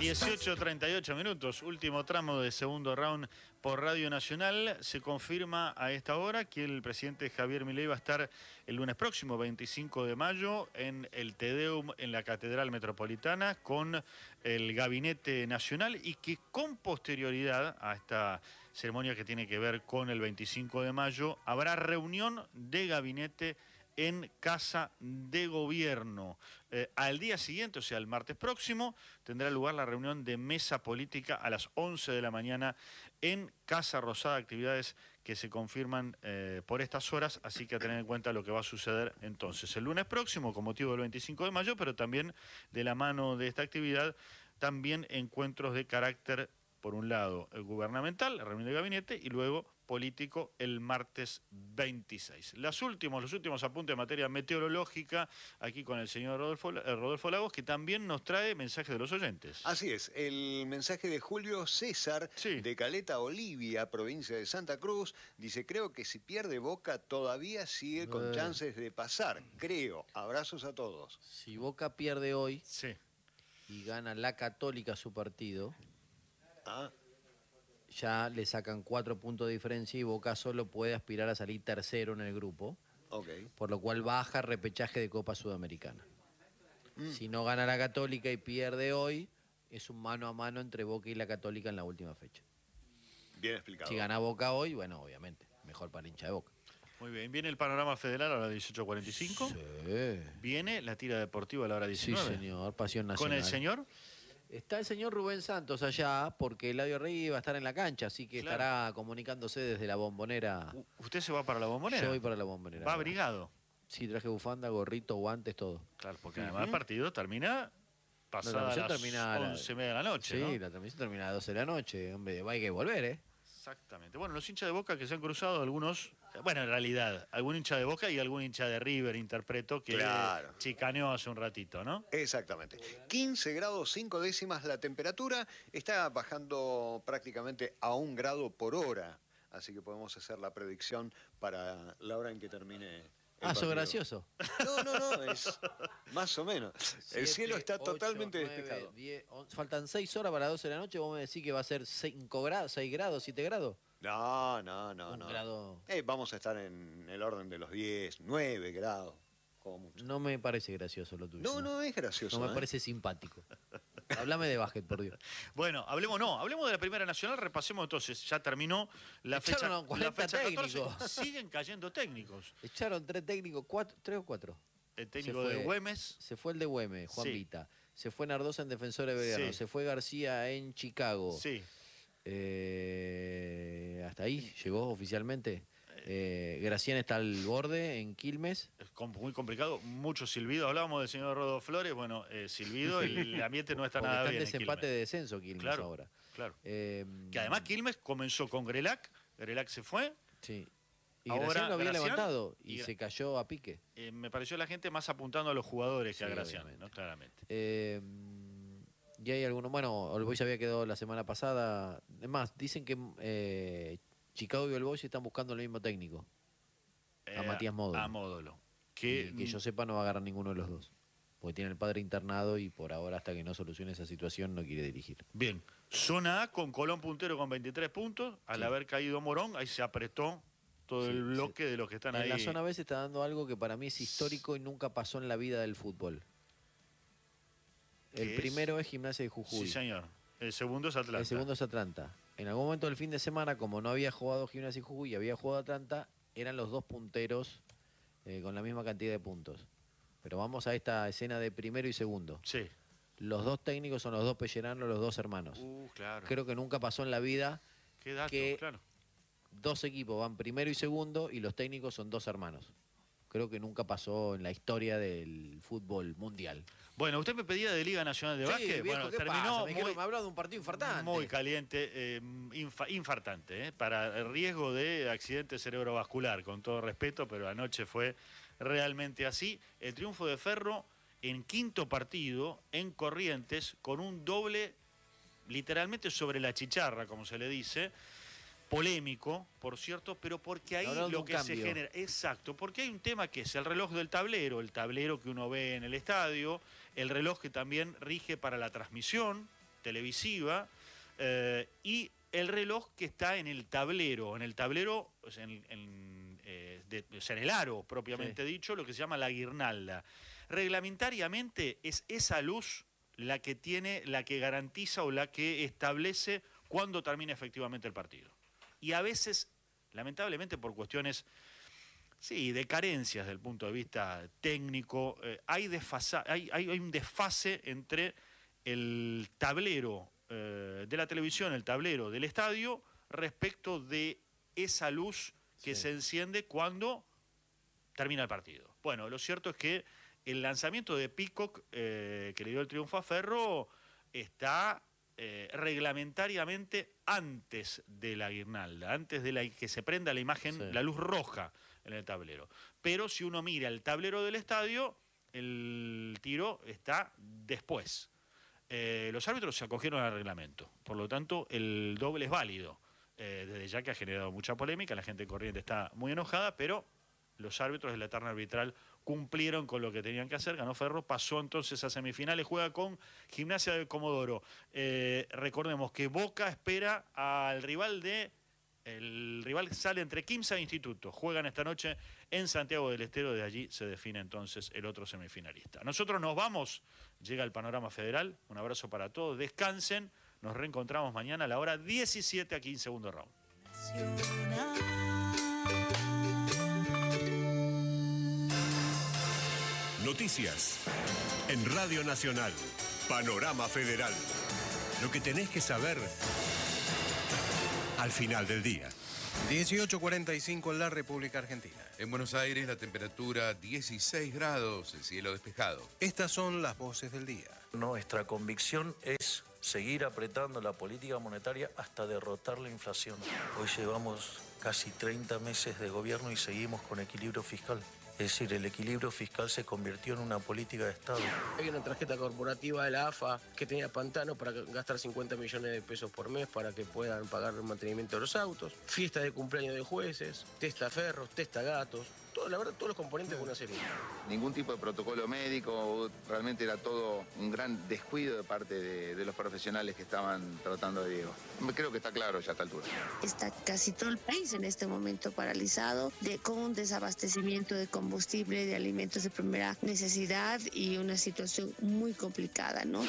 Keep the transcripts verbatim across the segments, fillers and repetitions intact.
dieciocho treinta y ocho minutos, último tramo de segundo round por Radio Nacional. Se confirma a esta hora que el presidente Javier Milei va a estar el lunes próximo, veinticinco de mayo, en el Te Deum en la Catedral Metropolitana con el Gabinete Nacional, y que con posterioridad a esta ceremonia que tiene que ver con el veinticinco de mayo habrá reunión de gabinete en Casa de Gobierno. Eh, al día siguiente, o sea, el martes próximo, tendrá lugar la reunión de mesa política a las once de la mañana en Casa Rosada, actividades que se confirman eh, por estas horas, así que a tener en cuenta lo que va a suceder entonces el lunes próximo con motivo del veinticinco de mayo, pero también de la mano de esta actividad, también encuentros de carácter, por un lado, el gubernamental, la reunión de gabinete, y luego político el martes veintiséis. Las últimos, los últimos apuntes en materia meteorológica, aquí con el señor Rodolfo, eh, Rodolfo Lagos, que también nos trae mensajes de los oyentes. Así es, el mensaje de Julio César, sí, de Caleta Olivia, provincia de Santa Cruz, dice: creo que si pierde Boca todavía sigue con eh. chances de pasar, creo. Abrazos a todos. Si Boca pierde hoy, sí, y gana la Católica su partido, ah, ya le sacan cuatro puntos de diferencia y Boca solo puede aspirar a salir tercero en el grupo, okay, por lo cual baja repechaje de Copa Sudamericana. Mm. Si no gana la Católica y pierde hoy, es un mano a mano entre Boca y la Católica en la última fecha. Bien explicado. Si gana Boca hoy, bueno, obviamente, mejor para el hincha de Boca. Muy bien, viene el panorama federal a la dieciocho cuarenta y cinco. Sí. Viene la tira deportiva a la hora diecinueve. Sí, señor, Pasión Nacional. ¿Con el señor? Está el señor Rubén Santos allá, porque Eladio Rey va a estar en la cancha, así que claro, estará comunicándose desde la Bombonera. ¿Usted se va para la Bombonera? Yo voy para la Bombonera. ¿Va abrigado? Sí, traje bufanda, gorrito, guantes, todo. Claro, porque además el partido termina pasada no, las termina once y media de la noche, Sí, ¿no? la transmisión termina a las doce de la noche. Hombre, hay que volver, ¿eh? Exactamente. Bueno, los hinchas de Boca que se han cruzado, algunos, bueno, en realidad, algún hincha de Boca y algún hincha de River, interpreto, que claro, chicaneó hace un ratito, ¿no? Exactamente. quince grados cinco décimas la temperatura, está bajando prácticamente a un grado por hora, así que podemos hacer la predicción para la hora en que termine. Ah, sos gracioso. No, no, no, es más o menos. El cielo está totalmente despejado. diez, once, faltan seis horas para las doce de la noche. ¿Vos me decís que va a ser cinco grados, seis grados, siete grados? No, no, no. Un no. grado... Eh, vamos a estar en el orden de los diez, nueve grados. Como mucho. No me parece gracioso lo tuyo. No, no, no es gracioso. No me ¿eh? parece simpático. Háblame de básquet, por Dios. Bueno, hablemos no, hablemos de la Primera Nacional, repasemos entonces, ya terminó la Echaron fecha, la fecha técnicos. catorce, siguen cayendo técnicos. Echaron tres técnicos, cuatro, tres o cuatro. El técnico fue, de Güemes. Se fue el de Güemes, Juan sí. Vita. Se fue Nardosa en Defensor de Belgrano. Sí. Se fue García en Chicago. Sí. Eh, hasta ahí llegó oficialmente. Eh, Gracián está al borde en Quilmes. Es muy complicado, mucho silbido. Hablábamos del señor Rodo Flores, bueno, eh, silbido, el ambiente no está Porque nada está bien. Está en desempate de descenso Quilmes claro, ahora. Claro. Eh, que además Quilmes comenzó con Grelac, Grelac se fue. Sí. Y ahora Gracián lo había Gracián, levantado y, y se cayó a pique. Eh, me pareció la gente más apuntando a los jugadores sí, que a Gracián, ¿no? Claramente. Eh, y hay algunos, bueno, All Boys había quedado la semana pasada. Es más, dicen que eh, Chicago y All Boys están buscando el mismo técnico. A eh, Matías Módolo. A Módolo. Que, y que yo sepa no va a agarrar ninguno de los dos. Porque tiene el padre internado y por ahora, hasta que no solucione esa situación, no quiere dirigir. Bien. Zona A con Colón puntero con veintitrés puntos. Al sí. haber caído Morón, ahí se apretó todo sí, el bloque sí. de los que están en ahí. En la zona B se está dando algo que para mí es histórico y nunca pasó en la vida del fútbol. El primero es? es Gimnasia de Jujuy. Sí, señor. El segundo es Atlanta. El segundo es Atlanta. En algún momento del fin de semana, como no había jugado Gimnasia de Jujuy y había jugado Atlanta, eran los dos punteros eh, con la misma cantidad de puntos. Pero vamos a esta escena de primero y segundo. Sí. Los dos técnicos son los dos Pelleranos, los dos hermanos. Uh, claro. Creo que nunca pasó en la vida ¿Qué dato? que claro. dos equipos van primero y segundo y los técnicos son dos hermanos. Creo que nunca pasó en la historia del fútbol mundial. Bueno, usted me pedía de Liga Nacional de sí, Básquet. Viejo, bueno, ¿qué terminó pasa? Me, muy, me habló de un partido infartante. Muy caliente, eh, infa, infartante, eh, para el riesgo de accidente cerebrovascular, con todo respeto, pero anoche fue realmente así. El triunfo de Ferro en quinto partido en Corrientes, con un doble, literalmente sobre la chicharra, como se le dice. Polémico, por cierto, pero porque ahí lo que se genera, exacto, porque hay un tema que es el reloj del tablero, el tablero que uno ve en el estadio, el reloj que también rige para la transmisión televisiva, eh, y el reloj que está en el tablero, en el tablero, o sea, en, en, eh, de, o sea, en el aro propiamente sí. dicho, lo que se llama la guirnalda. Reglamentariamente es esa luz la que tiene, la que garantiza o la que establece cuándo termina efectivamente el partido. Y a veces, lamentablemente por cuestiones, sí, de carencias desde el punto de vista técnico, eh, hay, desfasa, hay, hay, hay un desfase entre el tablero eh, de la televisión, el tablero del estadio, respecto de esa luz que sí. se enciende cuando termina el partido. Bueno, lo cierto es que el lanzamiento de Peacock, eh, que le dio el triunfo a Ferro, está eh, reglamentariamente antes de la guirnalda, antes de la que se prenda la imagen, sí. la luz roja en el tablero. Pero si uno mira el tablero del estadio, el tiro está después. Eh, los árbitros se acogieron al reglamento, por lo tanto el doble es válido. Eh, desde ya que ha generado mucha polémica, la gente corriente está muy enojada, pero los árbitros de la terna arbitral cumplieron con lo que tenían que hacer. Ganó Ferro, pasó entonces a semifinales, juega con Gimnasia de Comodoro. Eh, recordemos que Boca espera al rival de... El rival sale entre Quimsa e Instituto. Juegan esta noche en Santiago del Estero. De allí se define entonces el otro semifinalista. Nosotros nos vamos. Llega el Panorama Federal. Un abrazo para todos. Descansen. Nos reencontramos mañana a la hora diecisiete aquí en Segundo Round. Noticias en Radio Nacional. Panorama Federal. Lo que tenés que saber al final del día. dieciocho cuarenta y cinco en la República Argentina. En Buenos Aires la temperatura dieciséis grados, el cielo despejado. Estas son las voces del día. Nuestra convicción es seguir apretando la política monetaria hasta derrotar la inflación. Hoy llevamos casi treinta meses de gobierno y seguimos con equilibrio fiscal. Es decir, el equilibrio fiscal se convirtió en una política de Estado. Hay una tarjeta corporativa de la A F A que tenía Pantano para gastar cincuenta millones de pesos por mes para que puedan pagar el mantenimiento de los autos, fiesta de cumpleaños de jueces, testaferros, testagatos, todo, la verdad, todos los componentes de una serie. Ningún tipo de protocolo médico, realmente era todo un gran descuido de parte de, de los profesionales que estaban tratando de Diego. Creo que está claro ya a esta altura. Está casi todo el país en este momento paralizado, de, con un desabastecimiento de combustible, de alimentos de primera necesidad y una situación muy complicada, ¿no?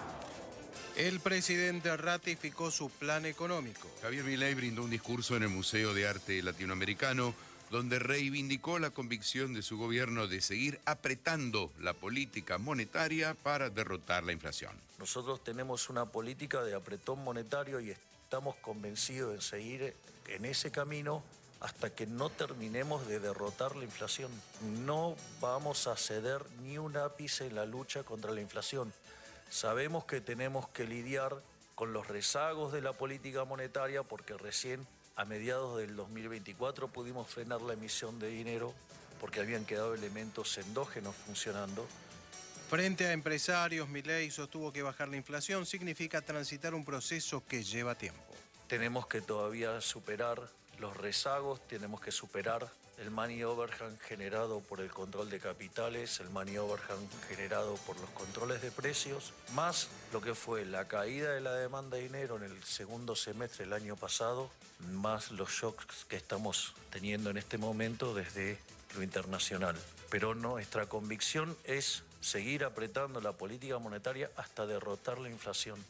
El presidente ratificó su plan económico. Javier Milei brindó un discurso en el Museo de Arte Latinoamericano donde reivindicó la convicción de su gobierno de seguir apretando la política monetaria para derrotar la inflación. Nosotros tenemos una política de apretón monetario y estamos convencidos de seguir en ese camino hasta que no terminemos de derrotar la inflación. No vamos a ceder ni un ápice en la lucha contra la inflación. Sabemos que tenemos que lidiar con los rezagos de la política monetaria porque recién a mediados del dos mil veinticuatro pudimos frenar la emisión de dinero porque habían quedado elementos endógenos funcionando. Frente a empresarios, Milei sostuvo que bajar la inflación significa transitar un proceso que lleva tiempo. Tenemos que todavía superar los rezagos, tenemos que superar el money overhang generado por el control de capitales, el money overhang generado por los controles de precios, más lo que fue la caída de la demanda de dinero en el segundo semestre del año pasado, más los shocks que estamos teniendo en este momento desde lo internacional. Pero nuestra convicción es seguir apretando la política monetaria hasta derrotar la inflación.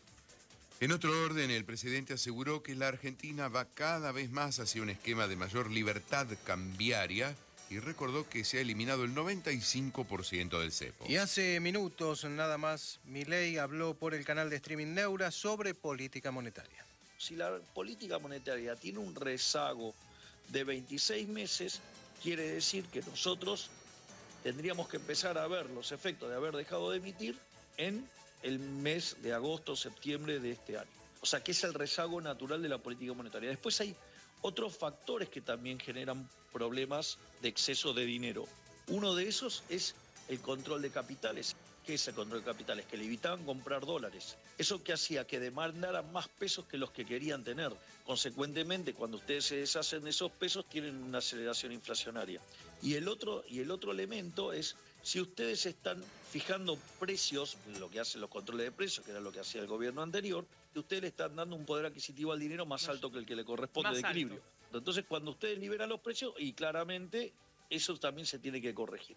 En otro orden, el presidente aseguró que la Argentina va cada vez más hacia un esquema de mayor libertad cambiaria y recordó que se ha eliminado el noventa y cinco por ciento del cepo. Y hace minutos nada más, Milei habló por el canal de streaming Neura sobre política monetaria. Si la política monetaria tiene un rezago de veintiséis meses, quiere decir que nosotros tendríamos que empezar a ver los efectos de haber dejado de emitir en el mes de agosto, septiembre de este año. O sea, que es el rezago natural de la política monetaria. Después hay otros factores que también generan problemas de exceso de dinero. Uno de esos es el control de capitales. ¿Qué es el control de capitales? Que le evitaban comprar dólares. Eso que hacía que demandaran más pesos que los que querían tener. Consecuentemente, cuando ustedes se deshacen de esos pesos, tienen una aceleración inflacionaria. Y el otro, y el otro elemento es Si ustedes están fijando precios, lo que hacen los controles de precios, que era lo que hacía el gobierno anterior, ustedes le están dando un poder adquisitivo al dinero más alto que el que le corresponde de equilibrio. Entonces, cuando ustedes liberan los precios, y claramente eso también se tiene que corregir.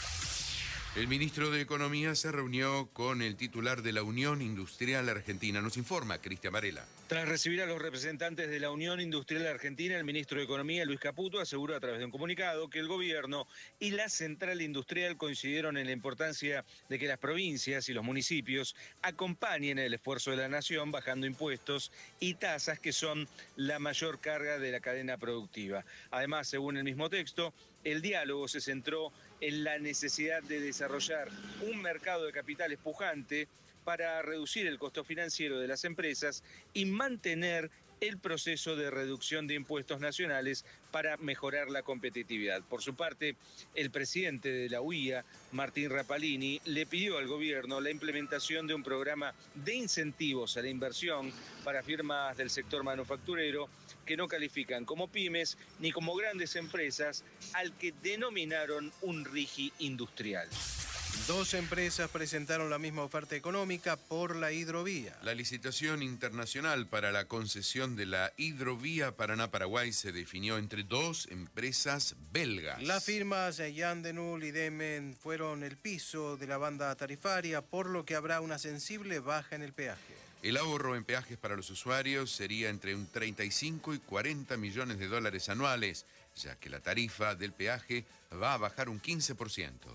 El ministro de Economía se reunió con el titular de la Unión Industrial Argentina. Nos informa Cristian Varela. Tras recibir a los representantes de la Unión Industrial Argentina, el ministro de Economía, Luis Caputo, aseguró a través de un comunicado que el gobierno y la central industrial coincidieron en la importancia de que las provincias y los municipios acompañen el esfuerzo de la nación bajando impuestos y tasas que son la mayor carga de la cadena productiva. Además, según el mismo texto, el diálogo se centró en la necesidad de desarrollar un mercado de capitales pujante para reducir el costo financiero de las empresas y mantener el proceso de reducción de impuestos nacionales para mejorar la competitividad. Por su parte, el presidente de la U I A, Martín Rapalini, le pidió al gobierno la implementación de un programa de incentivos a la inversión para firmas del sector manufacturero que no califican como pymes ni como grandes empresas, al que denominaron un RIGI industrial. Dos empresas presentaron la misma oferta económica por la hidrovía. La licitación internacional para la concesión de la hidrovía Paraná-Paraguay se definió entre dos empresas belgas. Las firmas Jan de Null y Demen fueron el piso de la banda tarifaria, por lo que habrá una sensible baja en el peaje. El ahorro en peajes para los usuarios sería entre un treinta y cinco y cuarenta millones de dólares anuales, ya que la tarifa del peaje va a bajar un quince por ciento.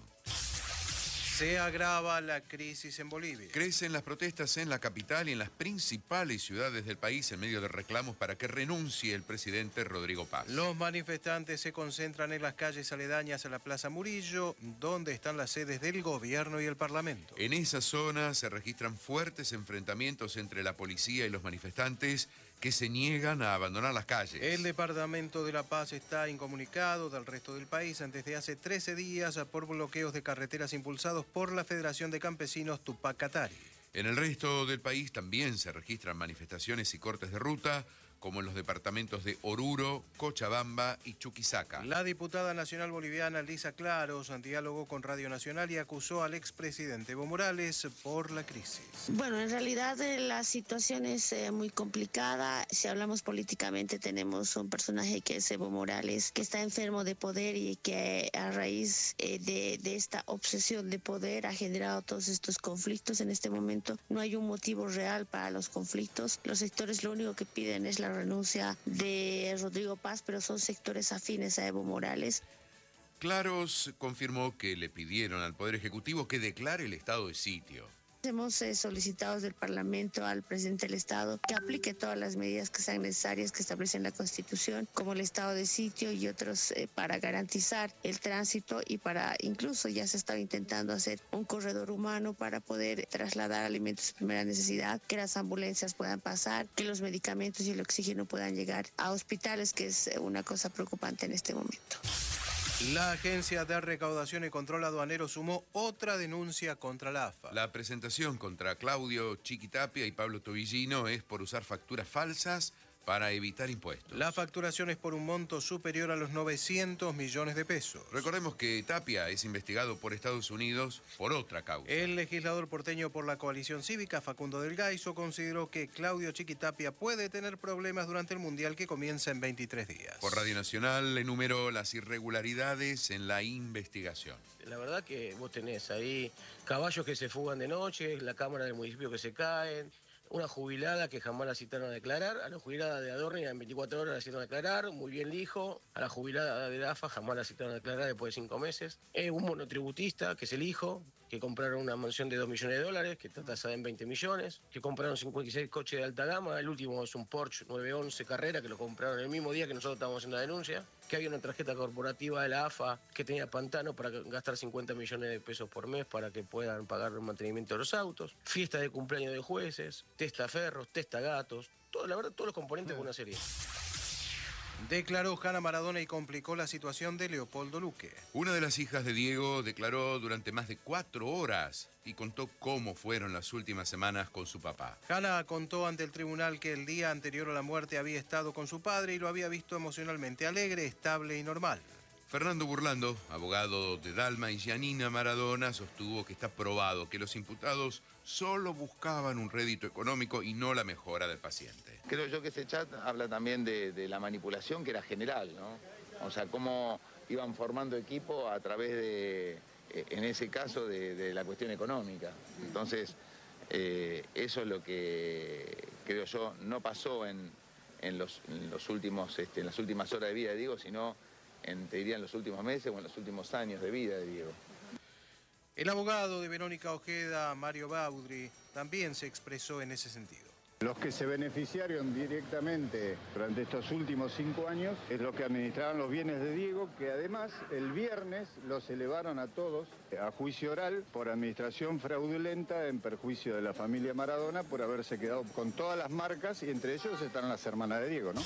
Se agrava la crisis en Bolivia. Crecen las protestas en la capital y en las principales ciudades del país en medio de reclamos para que renuncie el presidente Rodrigo Paz. Los manifestantes se concentran en las calles aledañas a la Plaza Murillo, donde están las sedes del gobierno y el parlamento. En esa zona se registran fuertes enfrentamientos entre la policía y los manifestantes que se niegan a abandonar las calles. El Departamento de La Paz está incomunicado del resto del país desde hace trece días por bloqueos de carreteras impulsados por la Federación de Campesinos Tupac Katari. En el resto del país también se registran manifestaciones y cortes de ruta, como en los departamentos de Oruro, Cochabamba y Chuquisaca. La diputada nacional boliviana Lisa Claros dialogó con Radio Nacional y acusó al expresidente Evo Morales por la crisis. Bueno, en realidad eh, la situación es eh, muy complicada. Si hablamos políticamente, tenemos un personaje que es Evo Morales, que está enfermo de poder y que a raíz eh, de, de esta obsesión de poder ha generado todos estos conflictos. En este momento no hay un motivo real para los conflictos. Los sectores lo único que piden es la renuncia de Rodrigo Paz, pero son sectores afines a Evo Morales. Claros confirmó que le pidieron al Poder Ejecutivo que declare el estado de sitio. Hemos eh, solicitado del Parlamento al presidente del Estado que aplique todas las medidas que sean necesarias que establecen la Constitución, como el estado de sitio y otros eh, para garantizar el tránsito y para, incluso ya se estaba intentando hacer un corredor humano para poder trasladar alimentos de primera necesidad, que las ambulancias puedan pasar, que los medicamentos y el oxígeno puedan llegar a hospitales, que es una cosa preocupante en este momento. La Agencia de Recaudación y Control Aduanero sumó otra denuncia contra la A F A. La presentación contra Claudio Chiquitapia y Pablo Tobillino es por usar facturas falsas para evitar impuestos. La facturación es por un monto superior a los novecientos millones de pesos. Recordemos que Tapia es investigado por Estados Unidos por otra causa. El legislador porteño por la coalición cívica, Facundo del Gaizo, consideró que Claudio Chiquitapia puede tener problemas durante el Mundial que comienza en veintitrés días. Por Radio Nacional enumeró las irregularidades en la investigación. La verdad que vos tenés ahí caballos que se fugan de noche, la cámara del municipio que se caen, una jubilada que jamás la citaron a declarar, a la jubilada de Adorni en veinticuatro horas la citaron a declarar, muy bien dijo, a la jubilada de AFA jamás la citaron a declarar después de cinco meses, eh, un monotributista que es el hijo, que compraron una mansión de dos millones de dólares, que está tasada en veinte millones, que compraron cincuenta y seis coches de alta gama, el último es un Porsche nueve once Carrera, que lo compraron el mismo día que nosotros estábamos haciendo la denuncia, que había una tarjeta corporativa de la AFA que tenía pantano para gastar cincuenta millones de pesos por mes para que puedan pagar el mantenimiento de los autos, fiesta de cumpleaños de jueces, testaferros, testagatos, todo, la verdad, todos los componentes de una serie. Declaró Hanna Maradona y complicó la situación de Leopoldo Luque. Una de las hijas de Diego declaró durante más de cuatro horas y contó cómo fueron las últimas semanas con su papá. Hanna contó ante el tribunal que el día anterior a la muerte había estado con su padre y lo había visto emocionalmente alegre, estable y normal. Fernando Burlando, abogado de Dalma y Giannina Maradona, sostuvo que está probado que los imputados solo buscaban un rédito económico y no la mejora del paciente. Creo yo que ese chat habla también de, de la manipulación que era general, ¿no? O sea, cómo iban formando equipo a través de, en ese caso, de, de la cuestión económica. Entonces, eh, eso es lo que creo yo no pasó en, en, los, en, los últimos, este, en las últimas horas de vida de Diego, sino en, te diría, en los últimos meses o en los últimos años de vida de Diego. El abogado de Verónica Ojeda, Mario Baudry, también se expresó en ese sentido. Los que se beneficiaron directamente durante estos últimos cinco años es los que administraban los bienes de Diego, que además el viernes los elevaron a todos a juicio oral por administración fraudulenta en perjuicio de la familia Maradona por haberse quedado con todas las marcas y entre ellos están las hermanas de Diego, ¿no?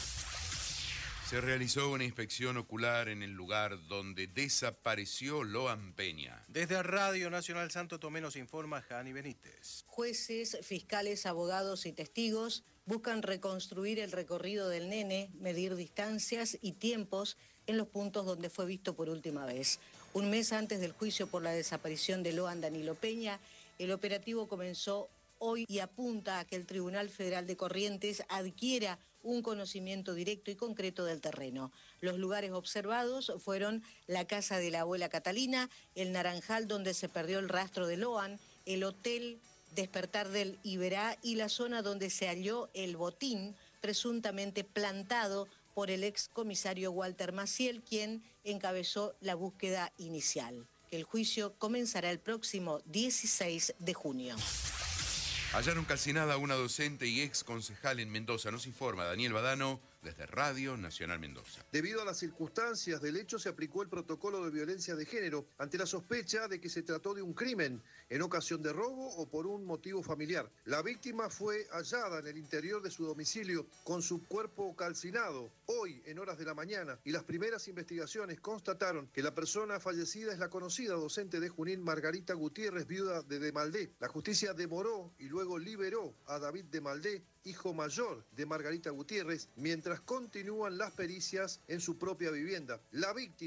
Se realizó una inspección ocular en el lugar donde desapareció Loan Peña. Desde Radio Nacional Santo Tomé nos informa Jani Benítez. Jueces, fiscales, abogados y testigos buscan reconstruir el recorrido del nene, medir distancias y tiempos en los puntos donde fue visto por última vez. Un mes antes del juicio por la desaparición de Loan Danilo Peña, el operativo comenzó hoy y apunta a que el Tribunal Federal de Corrientes adquiera un conocimiento directo y concreto del terreno. Los lugares observados fueron la casa de la abuela Catalina, el Naranjal donde se perdió el rastro de Loan, el hotel Despertar del Iberá y la zona donde se halló el botín presuntamente plantado por el excomisario Walter Maciel, quien encabezó la búsqueda inicial. El juicio comenzará el próximo dieciséis de junio. Hallaron calcinada a una docente y ex concejal en Mendoza. Nos informa Daniel Badano desde Radio Nacional Mendoza. Debido a las circunstancias del hecho, se aplicó el protocolo de violencia de género ante la sospecha de que se trató de un crimen en ocasión de robo o por un motivo familiar. La víctima fue hallada en el interior de su domicilio con su cuerpo calcinado hoy en horas de la mañana y las primeras investigaciones constataron que la persona fallecida es la conocida docente de Junín Margarita Gutiérrez, viuda de Demaldé. La justicia demoró y luego liberó a David Demaldé, hijo mayor de Margarita Gutiérrez, mientras continúan las pericias en su propia vivienda. La víctima